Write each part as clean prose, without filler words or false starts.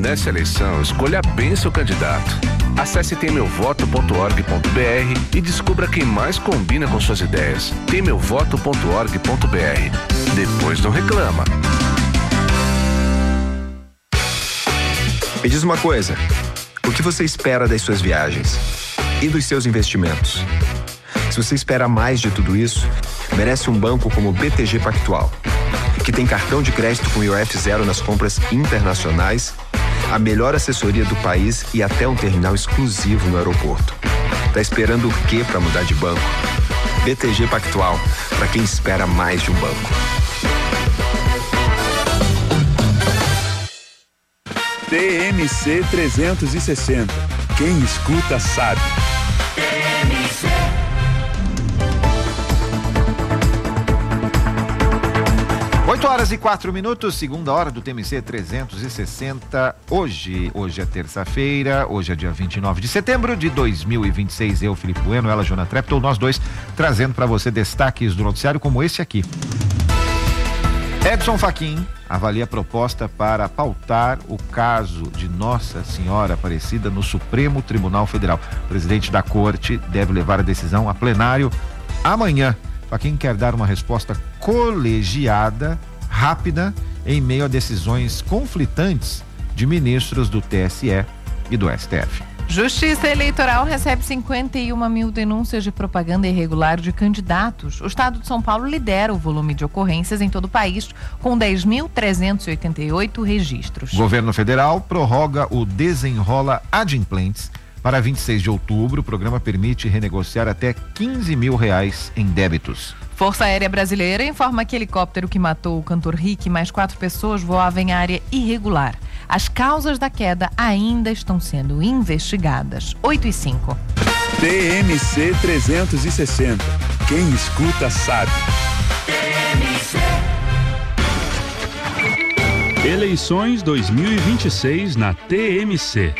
nessa eleição, escolha bem seu candidato. Acesse temeuvoto.org.br e descubra quem mais combina com suas ideias. temeuvoto.org.br. Depois não reclama. Me diz uma coisa, o que você espera das suas viagens e dos seus investimentos? Se você espera mais de tudo isso, merece um banco como o BTG Pactual, que tem cartão de crédito com IOF zero nas compras internacionais, a melhor assessoria do país e até um terminal exclusivo no aeroporto. Tá esperando o quê para mudar de banco? BTG Pactual, para quem espera mais de um banco. TMC 360. Quem escuta sabe. 8h04, segunda hora do TMC 360. Hoje é terça-feira, hoje é dia 29 de setembro de 2026. Eu, Felipe Bueno, ela, Joana Treptow, nós dois trazendo para você destaques do noticiário como esse aqui. Edson Fachin avalia a proposta para pautar o caso de Nossa Senhora Aparecida no Supremo Tribunal Federal. O presidente da corte deve levar a decisão a plenário amanhã. Fachin quer dar uma resposta colegiada, rápida, em meio a decisões conflitantes de ministros do TSE e do STF. Justiça Eleitoral recebe 51 mil denúncias de propaganda irregular de candidatos. O estado de São Paulo lidera o volume de ocorrências em todo o país, com 10.388 registros. O governo federal prorroga o Desenrola Adimplentes para 26 de outubro. O programa permite renegociar até R$15 mil em débitos. Força Aérea Brasileira informa que helicóptero que matou o cantor Rick e mais 4 pessoas voava em área irregular. As causas da queda ainda estão sendo investigadas. 8h05. TMC 360. Quem escuta sabe. Eleições 2026 na TMC.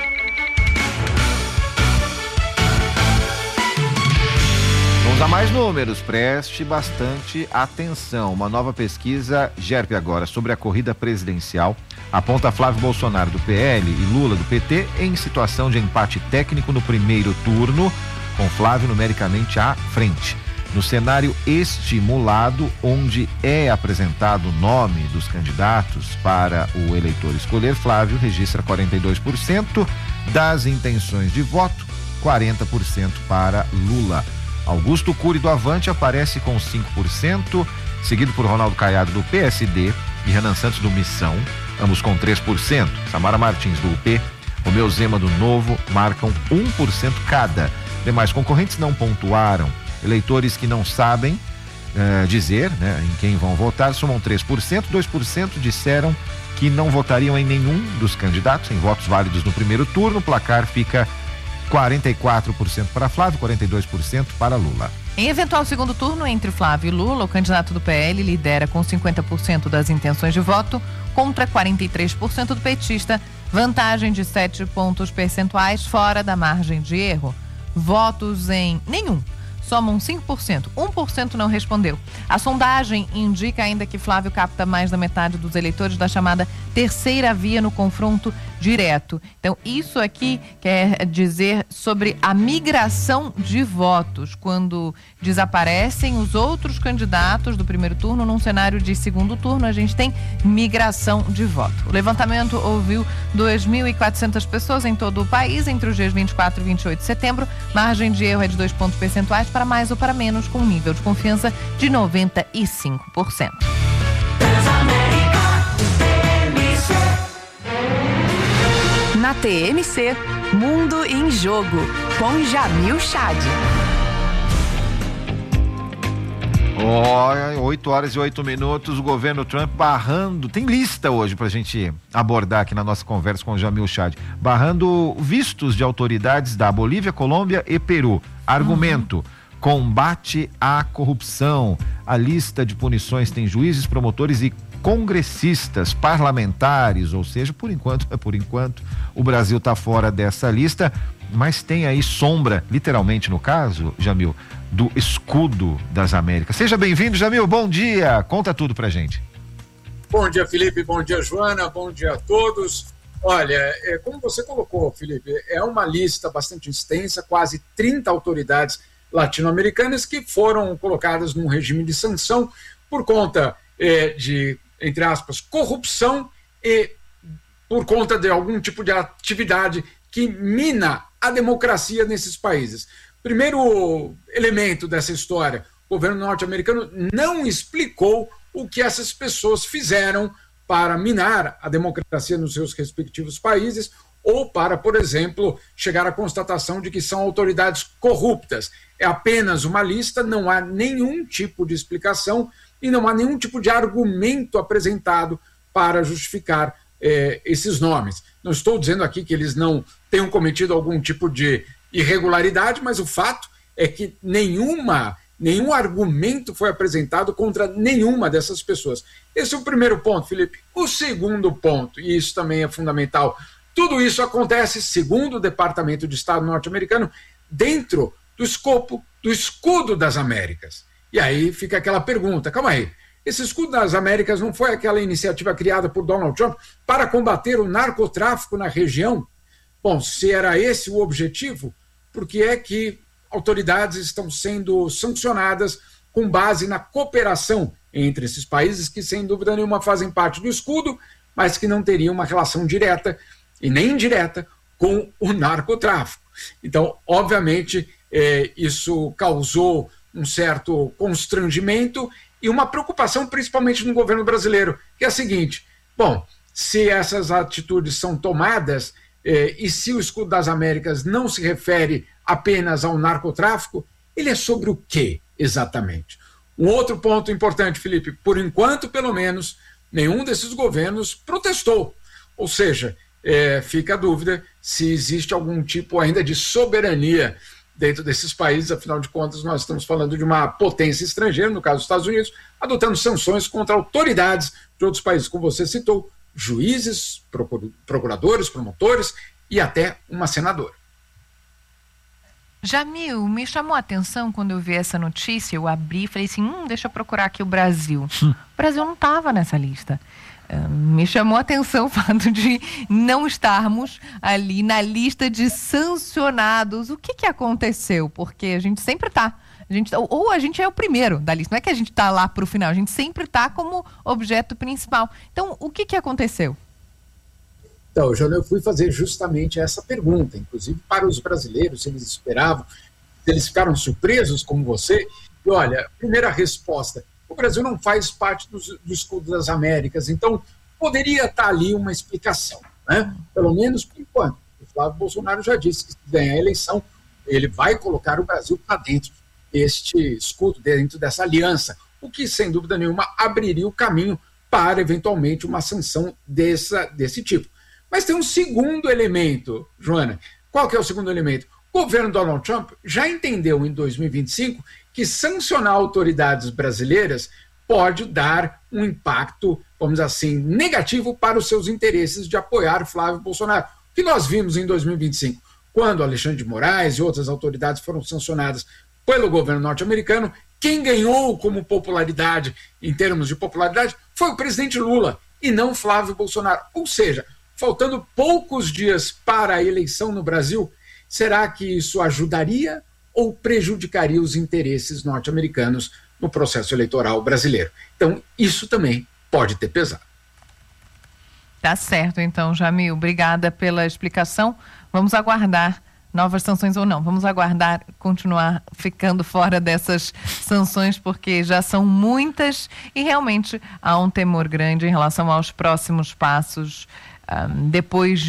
Vamos a mais números, preste bastante atenção. Uma nova pesquisa, GERP agora, sobre a corrida presidencial, aponta Flávio Bolsonaro do PL e Lula do PT em situação de empate técnico no primeiro turno, com Flávio numericamente à frente. No cenário estimulado, onde é apresentado o nome dos candidatos para o eleitor escolher, Flávio registra 42% das intenções de voto, 40% para Lula. Augusto Cury do Avante aparece com 5%, seguido por Ronaldo Caiado do PSD e Renan Santos do Missão, ambos com 3%. Samara Martins do UP, Romeu Zema do Novo marcam 1% cada. Demais concorrentes não pontuaram. Eleitores que não sabem dizer, em quem vão votar somam 3%, 2% disseram que não votariam em nenhum dos candidatos, em votos válidos no primeiro turno. O placar fica 44% para Flávio, 42% para Lula. Em eventual segundo turno entre Flávio e Lula, o candidato do PL lidera com 50% das intenções de voto contra 43% do petista, vantagem de 7 pontos percentuais fora da margem de erro. Votos em nenhum somam 5%, 1% não respondeu. A sondagem indica ainda que Flávio capta mais da metade dos eleitores da chamada terceira via no confronto direto. Então, isso aqui quer dizer sobre a migração de votos, quando desaparecem os outros candidatos do primeiro turno, num cenário de segundo turno, a gente tem migração de voto. O levantamento ouviu 2.400 pessoas em todo o país entre os dias 24 e 28 de setembro. Margem de erro é de 2 pontos percentuais para mais ou para menos, com um nível de confiança de 95%. Na TMC, Mundo em Jogo, com Jamil Chad. 8h08, o governo Trump barrando, tem lista hoje pra gente abordar aqui na nossa conversa com o Jamil Chad, barrando vistos de autoridades da Bolívia, Colômbia e Peru. Argumento: combate à corrupção. A lista de punições tem juízes, promotores e congressistas, parlamentares, ou seja, por enquanto, o Brasil está fora dessa lista, mas tem aí sombra, literalmente no caso, Jamil, do escudo das Américas. Seja bem-vindo, Jamil, bom dia, conta tudo pra gente. Bom dia, Felipe, bom dia, Joana, bom dia a todos. Olha, como você colocou, Felipe, é uma lista bastante extensa, quase 30 autoridades latino-americanas que foram colocadas num regime de sanção por conta de, entre aspas, corrupção e por conta de algum tipo de atividade que mina a democracia nesses países. Primeiro elemento dessa história, o governo norte-americano não explicou o que essas pessoas fizeram para minar a democracia nos seus respectivos países ou para, por exemplo, chegar à constatação de que são autoridades corruptas. É apenas uma lista, não há nenhum tipo de explicação e não há nenhum tipo de argumento apresentado para justificar esses nomes. Não estou dizendo aqui que eles não tenham cometido algum tipo de irregularidade, mas o fato é que nenhum argumento foi apresentado contra nenhuma dessas pessoas. Esse é o primeiro ponto, Felipe. O segundo ponto, e isso também é fundamental, tudo isso acontece, segundo o Departamento de Estado norte-americano, dentro do escopo do Escudo das Américas. E aí fica aquela pergunta, calma aí, esse Escudo das Américas não foi aquela iniciativa criada por Donald Trump para combater o narcotráfico na região? Bom, se era esse o objetivo, por que é que autoridades estão sendo sancionadas com base na cooperação entre esses países que, sem dúvida nenhuma, fazem parte do escudo, mas que não teriam uma relação direta e nem indireta com o narcotráfico? Então, obviamente, isso causou um certo constrangimento e uma preocupação, principalmente no governo brasileiro, que é a seguinte: bom, se essas atitudes são tomadas e se o Escudo das Américas não se refere apenas ao narcotráfico, ele é sobre o quê exatamente? Um outro ponto importante, Felipe, por enquanto, pelo menos, nenhum desses governos protestou, ou seja, fica a dúvida se existe algum tipo ainda de soberania dentro desses países. Afinal de contas, nós estamos falando de uma potência estrangeira, no caso dos Estados Unidos, adotando sanções contra autoridades de outros países, como você citou, juízes, procuradores, promotores e até uma senadora. Jamil, me chamou a atenção quando eu vi essa notícia, eu abri e falei assim, deixa eu procurar aqui o Brasil. O Brasil não estava nessa lista. Me chamou a atenção o fato de não estarmos ali na lista de sancionados. O que aconteceu? Porque a gente sempre está. Ou a gente é o primeiro da lista. Não é que a gente está lá para o final, a gente sempre está como objeto principal. Então, o que aconteceu? Então, eu fui fazer justamente essa pergunta, inclusive para os brasileiros, se eles esperavam, se eles ficaram surpresos como você. E olha, primeira resposta: o Brasil não faz parte do Escudo das Américas, então poderia estar ali uma explicação, né? Pelo menos por enquanto. O Flávio Bolsonaro já disse que se ganhar a eleição, ele vai colocar o Brasil para dentro deste escudo, dentro dessa aliança, o que, sem dúvida nenhuma, abriria o caminho para, eventualmente, uma sanção desse tipo. Mas tem um segundo elemento, Joana. Qual que é o segundo elemento? O governo Donald Trump já entendeu em 2025 que sancionar autoridades brasileiras pode dar um impacto, vamos dizer assim, negativo para os seus interesses de apoiar Flávio Bolsonaro. O que nós vimos em 2025, quando Alexandre de Moraes e outras autoridades foram sancionadas pelo governo norte-americano, quem ganhou como popularidade, em termos de popularidade, foi o presidente Lula e não Flávio Bolsonaro. Ou seja, faltando poucos dias para a eleição no Brasil, será que isso ajudaria ou prejudicaria os interesses norte-americanos no processo eleitoral brasileiro? Então, isso também pode ter pesado. Tá certo, então, Jamil. Obrigada pela explicação. Vamos aguardar novas sanções ou não. Vamos aguardar continuar ficando fora dessas sanções, porque já são muitas e realmente há um temor grande em relação aos próximos passos. Depois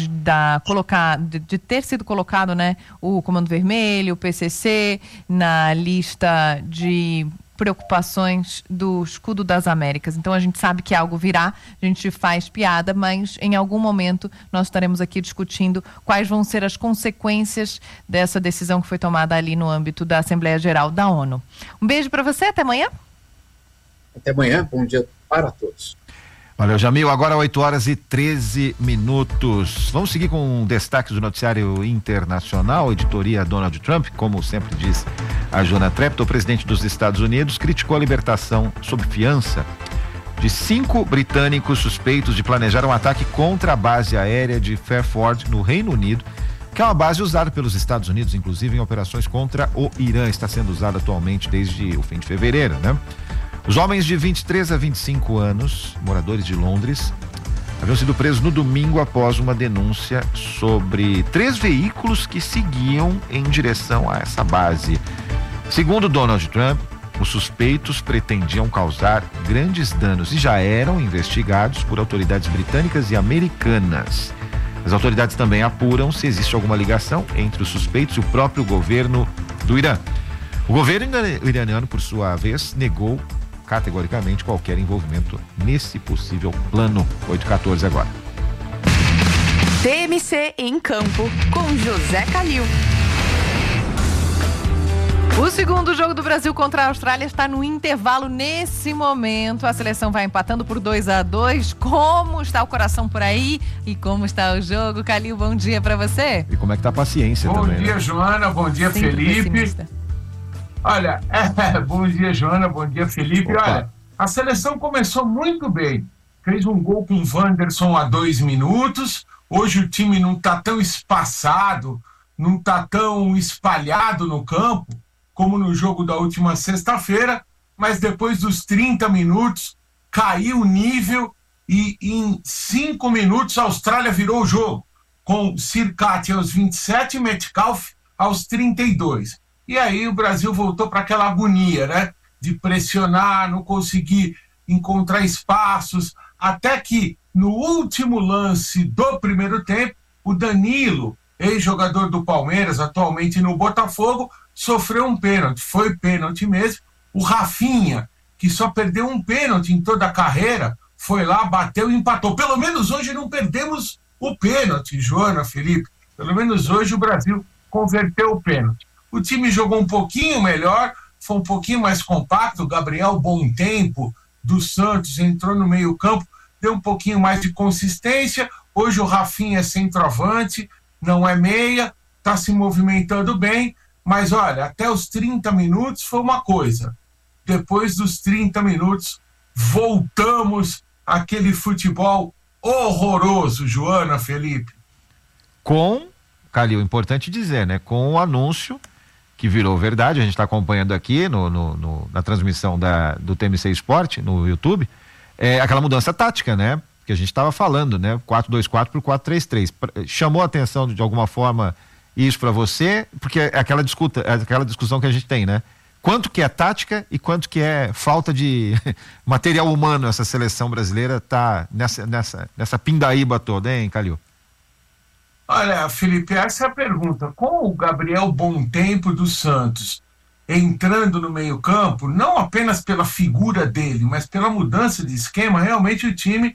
de ter sido colocado, né, o Comando Vermelho, o PCC, na lista de preocupações do Escudo das Américas. Então a gente sabe que algo virá, a gente faz piada, mas em algum momento nós estaremos aqui discutindo quais vão ser as consequências dessa decisão que foi tomada ali no âmbito da Assembleia Geral da ONU. Um beijo para você, até amanhã. Até amanhã, bom dia para todos. Valeu, Jamil. Agora 8h13. Vamos seguir com destaques do noticiário internacional. Editoria Donald Trump, como sempre diz a Joana Treptow, o presidente dos Estados Unidos criticou a libertação sob fiança de 5 britânicos suspeitos de planejar um ataque contra a base aérea de Fairford, no Reino Unido, que é uma base usada pelos Estados Unidos, inclusive em operações contra o Irã. Está sendo usada atualmente desde o fim de fevereiro, né? Os homens de 23 a 25 anos, moradores de Londres, haviam sido presos no domingo após uma denúncia sobre 3 veículos que seguiam em direção a essa base. Segundo Donald Trump, os suspeitos pretendiam causar grandes danos e já eram investigados por autoridades britânicas e americanas. As autoridades também apuram se existe alguma ligação entre os suspeitos e o próprio governo do Irã. O governo iraniano, por sua vez, negou categoricamente qualquer envolvimento nesse possível plano. 8h14 agora. TMC em campo com José Calil. O segundo jogo do Brasil contra a Austrália está no intervalo nesse momento. A seleção vai empatando por 2-2. Como está o coração por aí? E como está o jogo? Calil, bom dia para você. E como é que tá a paciência também? Bom dia, né? Joana. Bom dia, sempre Felipe. Pessimista. Olha, bom dia, Joana. Bom dia, Felipe. Opa. Olha, a seleção começou muito bem. Fez um gol com o Wanderson a 2 minutos. Hoje o time não está tão espaçado, não está tão espalhado no campo como no jogo da última sexta-feira, mas depois dos 30 minutos caiu o nível e em 5 minutos a Austrália virou o jogo, com Sirkati aos 27 e Metcalf aos 32. E aí o Brasil voltou para aquela agonia, né? De pressionar, não conseguir encontrar espaços, até que no último lance do primeiro tempo, o Danilo, ex-jogador do Palmeiras, atualmente no Botafogo, sofreu um pênalti. Foi pênalti mesmo. O Rafinha, que só perdeu um pênalti em toda a carreira, foi lá, bateu e empatou. Pelo menos hoje não perdemos o pênalti, Joana, Felipe. Pelo menos hoje o Brasil converteu o pênalti. O time jogou um pouquinho melhor, foi um pouquinho mais compacto. O Gabriel Bom Tempo, do Santos, entrou no meio-campo, deu um pouquinho mais de consistência. Hoje o Rafinha é centroavante, não é meia, está se movimentando bem. Mas olha, até os 30 minutos foi uma coisa. Depois dos 30 minutos, voltamos àquele futebol horroroso, Joana, Felipe. Com, Calil, importante dizer, né? Com o anúncio que virou verdade, a gente está acompanhando aqui na transmissão do TMC Esporte, no YouTube, aquela mudança tática, né? Que a gente estava falando, né? 4-2-4 para o 4-3-3. Chamou a atenção de alguma forma isso para você? Porque é aquela discussão que a gente tem, né? Quanto que é tática e quanto que é falta de material humano essa seleção brasileira tá nessa pindaíba toda, hein, Calil? Olha, Felipe, essa é a pergunta. Com o Gabriel Bom Tempo do Santos entrando no meio-campo, não apenas pela figura dele, mas pela mudança de esquema, realmente o time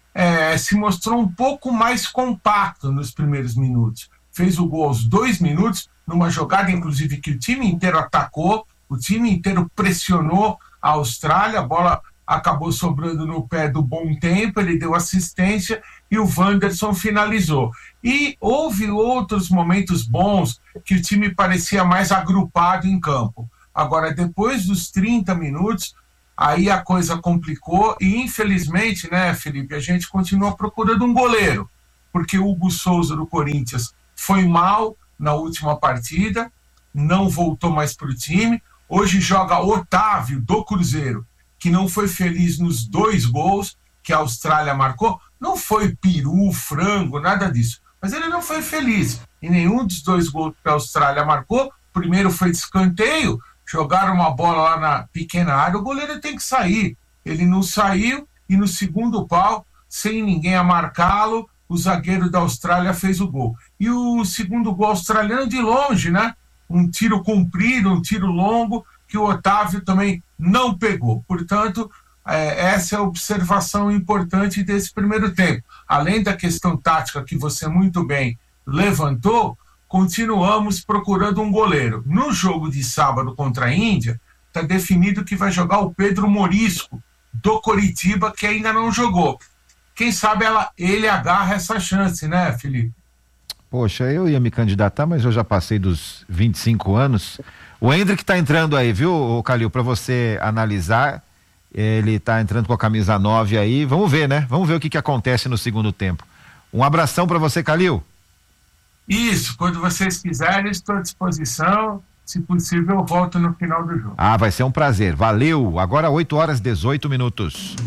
se mostrou um pouco mais compacto nos primeiros minutos. Fez o gol aos 2 minutos, numa jogada, inclusive, que o time inteiro atacou, o time inteiro pressionou a Austrália, a bola acabou sobrando no pé do Bom Tempo, ele deu assistência e o Wanderson finalizou. E houve outros momentos bons que o time parecia mais agrupado em campo. Agora, depois dos 30 minutos, aí a coisa complicou e, infelizmente, né, Felipe, a gente continua procurando um goleiro, porque o Hugo Souza do Corinthians foi mal na última partida, não voltou mais para o time. Hoje joga Otávio do Cruzeiro, que não foi feliz nos 2 gols que a Austrália marcou. Não foi peru, frango, nada disso. Mas ele não foi feliz em nenhum dos 2 gols que a Austrália marcou. O primeiro foi de escanteio, jogaram uma bola lá na pequena área, o goleiro tem que sair. Ele não saiu e no segundo pau, sem ninguém a marcá-lo, o zagueiro da Austrália fez o gol. E o segundo gol australiano de longe, né? Um tiro comprido, um tiro longo, que o Otávio também não pegou. Portanto, essa é a observação importante desse primeiro tempo. Além da questão tática que você muito bem levantou, continuamos procurando um goleiro. No jogo de sábado contra a Índia, está definido que vai jogar o Pedro Morisco, do Coritiba, que ainda não jogou. Quem sabe ele agarra essa chance, né, Felipe? Poxa, eu ia me candidatar, mas eu já passei dos 25 anos. O Hendrick tá entrando aí, viu, Calil, para você analisar. Ele está entrando com a camisa 9 aí. Vamos ver, né? Vamos ver o que acontece no segundo tempo. Um abração para você, Calil. Isso, quando vocês quiserem, estou à disposição. Se possível, eu volto no final do jogo. Vai ser um prazer. Valeu. Agora 8h18.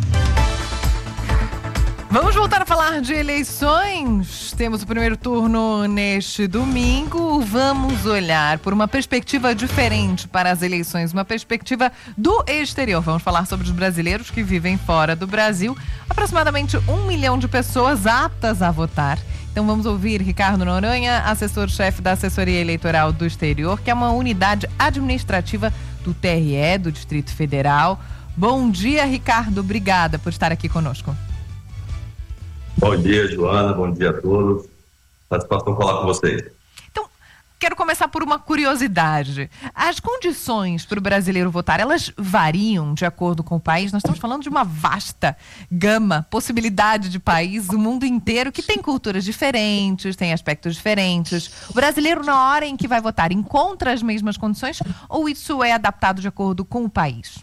Vamos voltar a falar de eleições. Temos o primeiro turno neste domingo. Vamos olhar por uma perspectiva diferente para as eleições, uma perspectiva do exterior. Vamos falar sobre os brasileiros que vivem fora do Brasil. Aproximadamente 1 milhão de pessoas aptas a votar. Então vamos ouvir Ricardo Noronha, assessor-chefe da Assessoria Eleitoral do Exterior, que é uma unidade administrativa do TRE, do Distrito Federal. Bom dia, Ricardo. Obrigada por estar aqui conosco. Bom dia, Joana. Bom dia a todos. Satisfação falar com vocês. Então, quero começar por uma curiosidade. As condições para o brasileiro votar, elas variam de acordo com o país? Nós estamos falando de uma vasta gama, possibilidade de país, do mundo inteiro, que tem culturas diferentes, tem aspectos diferentes. O brasileiro, na hora em que vai votar, encontra as mesmas condições ou isso é adaptado de acordo com o país?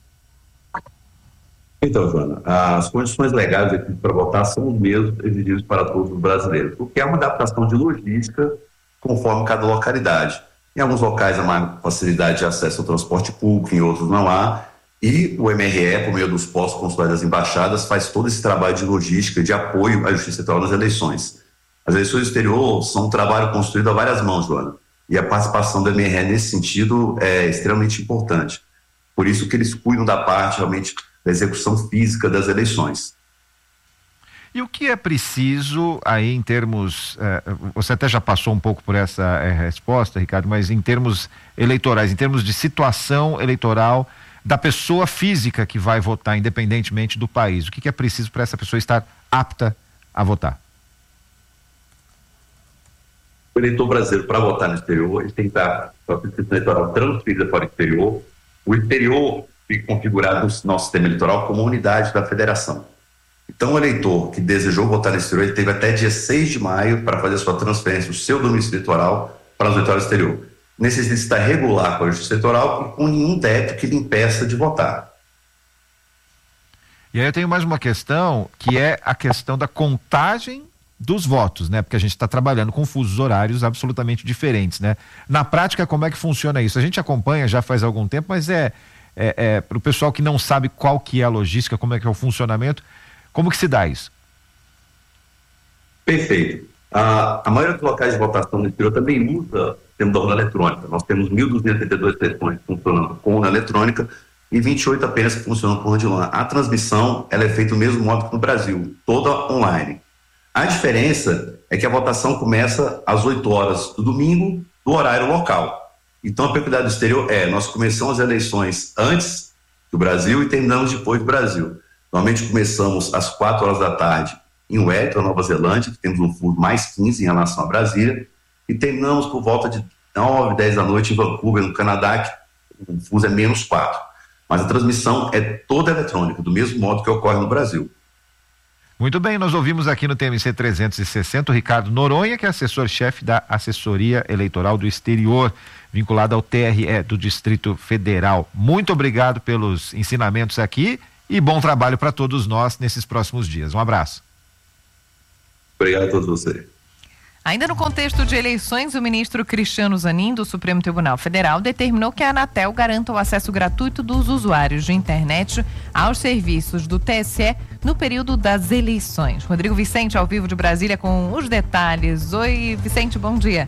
Então, Joana, as condições legais para votar são os mesmos exigidos para todos os brasileiros, porque é uma adaptação de logística conforme cada localidade. Em alguns locais há mais facilidade de acesso ao transporte público, em outros não há, e o MRE, por meio dos postos consulares das embaixadas, faz todo esse trabalho de logística, de apoio à Justiça Eleitoral nas eleições. As eleições do exterior são um trabalho construído a várias mãos, Joana, e a participação do MRE nesse sentido é extremamente importante. Por isso que eles cuidam da parte, realmente, da execução física das eleições. E o que é preciso aí em termos, você até já passou um pouco por essa resposta, Ricardo, mas em termos eleitorais, em termos de situação eleitoral da pessoa física que vai votar, independentemente do país, o que é preciso para essa pessoa estar apta a votar? O eleitor brasileiro, para votar no exterior, ele tem que estar com a Justiça Eleitoral transferida para o exterior. O exterior fica configurado no nosso sistema eleitoral como unidade da federação. Então, o eleitor que desejou votar no exterior, ele teve até dia 6 de maio para fazer a sua transferência do seu domicílio eleitoral para o eleitoral exterior. Necessita estar regular com a Justiça Eleitoral e com nenhum débito que lhe impeça de votar. E aí eu tenho mais uma questão, que é a questão da contagem dos votos, né? Porque a gente está trabalhando com fusos horários absolutamente diferentes, né? Na prática, como é que funciona isso? A gente acompanha já faz algum tempo, mas para o pessoal que não sabe qual que é a logística, como é que é o funcionamento, como que se dá isso? Perfeito. A maioria dos locais de votação no exterior também usa o sistema da urna eletrônica. Nós temos 1.272 sessões funcionando com urna eletrônica e 28 apenas que funcionam com urna de lona. A transmissão ela é feita do mesmo modo que no Brasil, toda online. A diferença é que a votação começa às 8 horas do domingo, do horário local. Então, a peculiaridade do exterior nós começamos as eleições antes do Brasil e terminamos depois do Brasil. Normalmente começamos às 4 horas da tarde em Wellington, Nova Zelândia, que temos um fuso mais 15 em relação a Brasília, e terminamos por volta de 9, 10 da noite em Vancouver, no Canadá, que o fuso é menos 4. Mas a transmissão é toda eletrônica, do mesmo modo que ocorre no Brasil. Muito bem, nós ouvimos aqui no TMC 360 o Ricardo Noronha, que é assessor-chefe da Assessoria Eleitoral do Exterior, vinculado ao TRE do Distrito Federal. Muito obrigado pelos ensinamentos aqui e bom trabalho para todos nós nesses próximos dias. Um abraço. Obrigado a todos vocês. Ainda no contexto de eleições, o ministro Cristiano Zanin, do Supremo Tribunal Federal, determinou que a Anatel garanta o acesso gratuito dos usuários de internet aos serviços do TSE no período das eleições. Rodrigo Vicente, ao vivo de Brasília, com os detalhes. Oi, Vicente, bom dia.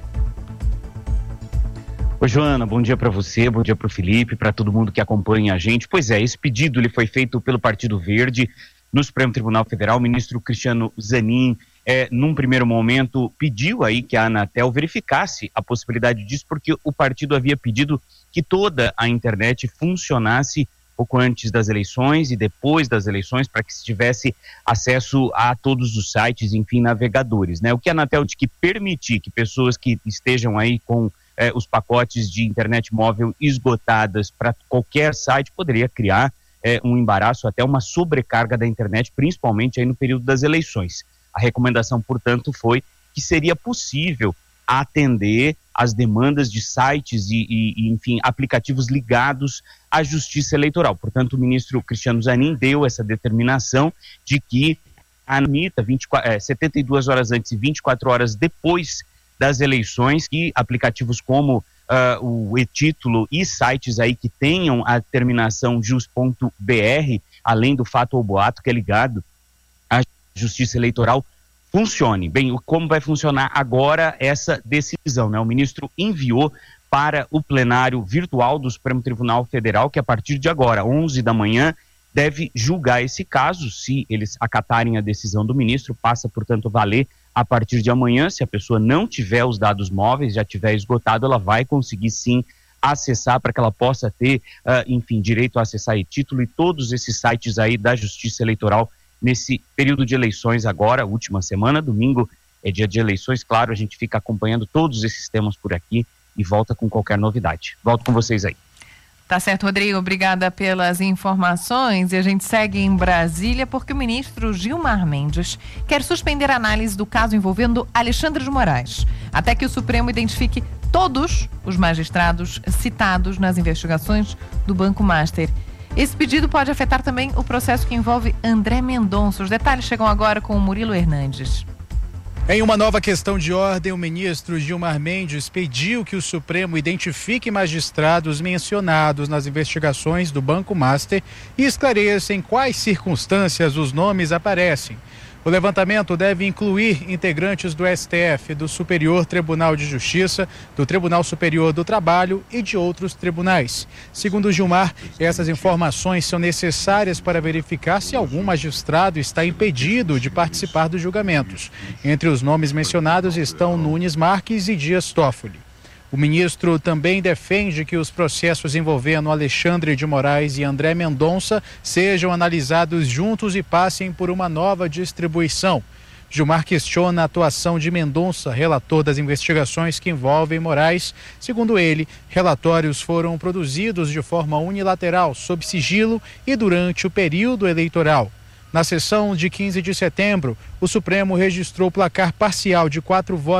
Oi, Joana, bom dia para você, bom dia para o Felipe, para todo mundo que acompanha a gente. Pois é, esse pedido ele foi feito pelo Partido Verde no Supremo Tribunal Federal. O ministro Cristiano Zanin, num primeiro momento, pediu aí que a Anatel verificasse a possibilidade disso, porque o partido havia pedido que toda a internet funcionasse pouco antes das eleições e depois das eleições, para que se tivesse acesso a todos os sites, enfim, navegadores, né? O que a Anatel tinha que permitir que pessoas que estejam aí com os pacotes de internet móvel esgotadas para qualquer site poderia criar um embaraço, até uma sobrecarga da internet, principalmente aí no período das eleições. A recomendação, portanto, foi que seria possível atender as demandas de sites e enfim, aplicativos ligados à Justiça Eleitoral. Portanto, o ministro Cristiano Zanin deu essa determinação de que a limita 72 horas antes e 24 horas depois das eleições, que aplicativos como o e-título e sites aí que tenham a terminação jus.br, além do fato ou boato que é ligado à Justiça Eleitoral, funcione. Bem, como vai funcionar agora essa decisão, né? O ministro enviou para o plenário virtual do Supremo Tribunal Federal, que a partir de agora, 11 da manhã, deve julgar esse caso. Se eles acatarem a decisão do ministro, passa, portanto, a valer a partir de amanhã. Se a pessoa não tiver os dados móveis, já tiver esgotado, ela vai conseguir sim acessar, para que ela possa ter, enfim, direito a acessar e-título e todos esses sites aí da Justiça Eleitoral nesse período de eleições agora, última semana. Domingo é dia de eleições, claro, a gente fica acompanhando todos esses temas por aqui e volta com qualquer novidade. Volto com vocês aí. Tá certo, Rodrigo, obrigada pelas informações. E a gente segue em Brasília porque o ministro Gilmar Mendes quer suspender a análise do caso envolvendo Alexandre de Moraes, até que o Supremo identifique todos os magistrados citados nas investigações do Banco Master. Esse pedido pode afetar também o processo que envolve André Mendonça. Os detalhes chegam agora com o Murilo Hernandes. Em uma nova questão de ordem, o ministro Gilmar Mendes pediu que o Supremo identifique magistrados mencionados nas investigações do Banco Master e esclareça em quais circunstâncias os nomes aparecem. O levantamento deve incluir integrantes do STF, do Superior Tribunal de Justiça, do Tribunal Superior do Trabalho e de outros tribunais. Segundo Gilmar, essas informações são necessárias para verificar se algum magistrado está impedido de participar dos julgamentos. Entre os nomes mencionados estão Nunes Marques e Dias Toffoli. O ministro também defende que os processos envolvendo Alexandre de Moraes e André Mendonça sejam analisados juntos e passem por uma nova distribuição. Gilmar questiona a atuação de Mendonça, relator das investigações que envolvem Moraes. Segundo ele, relatórios foram produzidos de forma unilateral, sob sigilo e durante o período eleitoral. Na sessão de 15 de setembro, o Supremo registrou placar parcial de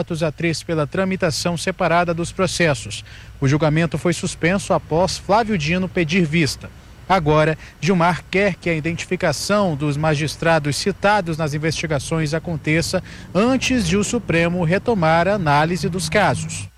4-3 pela tramitação separada dos processos. O julgamento foi suspenso após Flávio Dino pedir vista. Agora, Gilmar quer que a identificação dos magistrados citados nas investigações aconteça antes de o Supremo retomar a análise dos casos.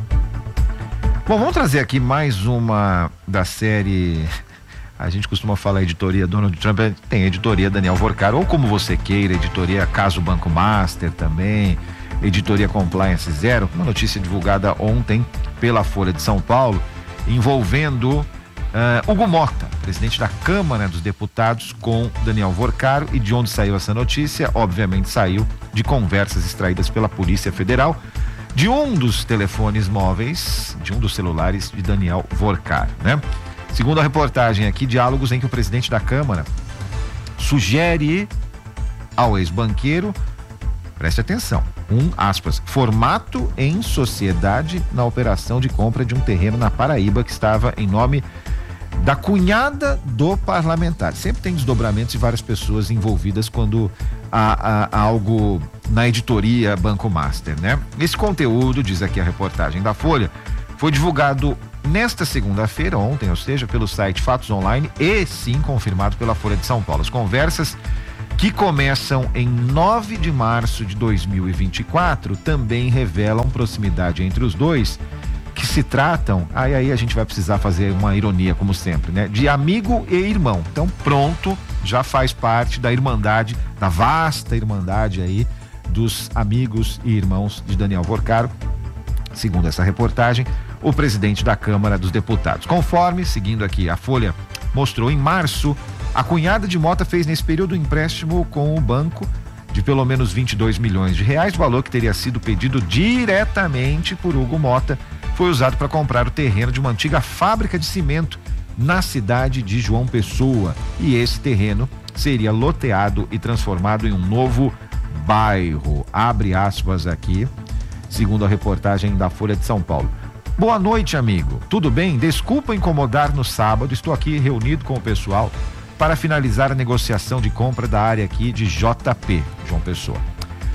Bom, vamos trazer aqui mais uma da série... A gente costuma falar editoria Donald Trump, tem editoria Daniel Vorcaro, ou como você queira, editoria Caso Banco Master também, editoria Compliance Zero, uma notícia divulgada ontem pela Folha de São Paulo, envolvendo Hugo Mota, presidente da Câmara dos Deputados, com Daniel Vorcaro. E de onde saiu essa notícia? Obviamente saiu de conversas extraídas pela Polícia Federal, de um dos telefones móveis, de um dos celulares de Daniel Vorcaro, né? Segundo a reportagem aqui, diálogos em que o presidente da Câmara sugere ao ex-banqueiro, preste atenção, aspas, formato em sociedade na operação de compra de um terreno na Paraíba que estava em nome da cunhada do parlamentar. Sempre tem desdobramentos e várias pessoas envolvidas quando há algo na editoria Banco Master, né? Esse conteúdo, diz aqui a reportagem da Folha, foi divulgado nesta segunda-feira, ontem, ou seja, pelo site Fatos Online e sim confirmado pela Folha de São Paulo. As conversas, que começam em 9 de março de 2024, também revelam proximidade entre os dois, que se tratam, aí a gente vai precisar fazer uma ironia, como sempre, né? De amigo e irmão. Então, pronto, já faz parte da irmandade, da vasta irmandade aí dos amigos e irmãos de Daniel Vorcaro, segundo essa reportagem, o presidente da Câmara dos Deputados. Conforme, seguindo aqui, a Folha mostrou, em março, a cunhada de Mota fez nesse período um empréstimo com o banco de pelo menos 22 milhões de reais, valor que teria sido pedido diretamente por Hugo Mota, foi usado para comprar o terreno de uma antiga fábrica de cimento na cidade de João Pessoa. E esse terreno seria loteado e transformado em um novo bairro. Abre aspas aqui, segundo a reportagem da Folha de São Paulo. Boa noite, amigo. Tudo bem? Desculpa incomodar no sábado. Estou aqui reunido com o pessoal para finalizar a negociação de compra da área aqui de JP, João Pessoa.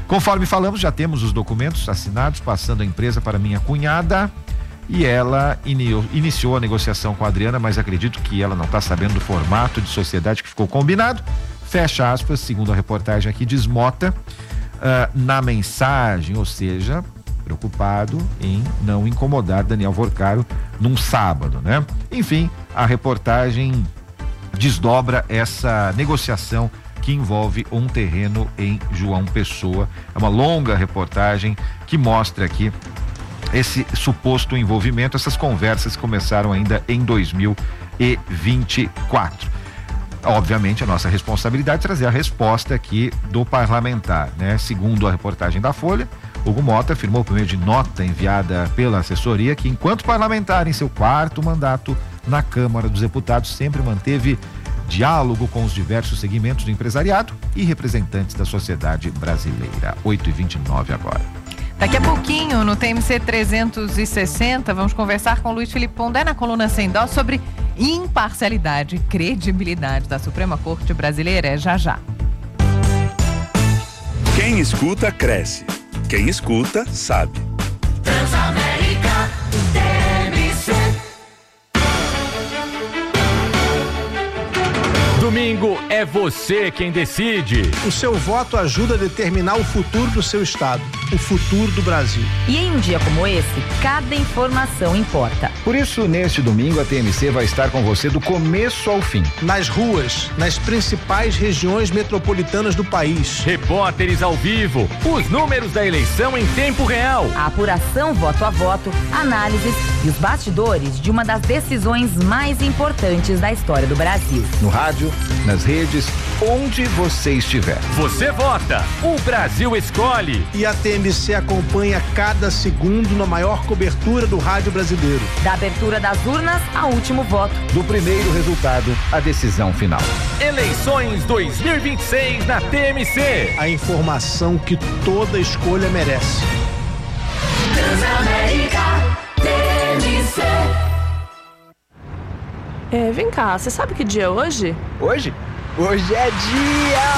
Conforme falamos, já temos os documentos assinados, passando a empresa para minha cunhada, e ela iniciou a negociação com a Adriana, mas acredito que ela não está sabendo do formato de sociedade que ficou combinado. Fecha aspas, segundo a reportagem aqui, diz Mota na mensagem, ou seja, preocupado em não incomodar Daniel Vorcaro num sábado, né? Enfim, a reportagem desdobra essa negociação que envolve um terreno em João Pessoa. É uma longa reportagem que mostra aqui esse suposto envolvimento, essas conversas começaram ainda em 2024. Obviamente, a nossa responsabilidade é trazer a resposta aqui do parlamentar, né? Segundo a reportagem da Folha, Hugo Mota afirmou por meio de nota enviada pela assessoria que, enquanto parlamentar em seu 4º mandato na Câmara dos Deputados, sempre manteve diálogo com os diversos segmentos do empresariado e representantes da sociedade brasileira. 8h29 agora. Daqui a pouquinho, no TMC 360, vamos conversar com Luiz Felipe Pondé na coluna Sem Dó sobre imparcialidade e credibilidade da Suprema Corte Brasileira. É já já. Quem escuta, cresce. Quem escuta, sabe. Transamérica TMC. Domingo é você quem decide. O seu voto ajuda a determinar o futuro do seu estado, o futuro do Brasil. E em um dia como esse, cada informação importa. Por isso, neste domingo, a TMC vai estar com você do começo ao fim. Nas ruas, nas principais regiões metropolitanas do país. Repórteres ao vivo, os números da eleição em tempo real. A apuração voto a voto, análises e os bastidores de uma das decisões mais importantes da história do Brasil. No rádio, nas redes, onde você estiver. Você vota, o Brasil escolhe. E a TMC acompanha cada segundo na maior cobertura do rádio brasileiro. Da abertura das urnas ao último voto. Do primeiro resultado à decisão final. Eleições 2026 na TMC. A informação que toda escolha merece. Transamérica TMC. Vem cá, você sabe que dia é hoje? Hoje? Hoje é dia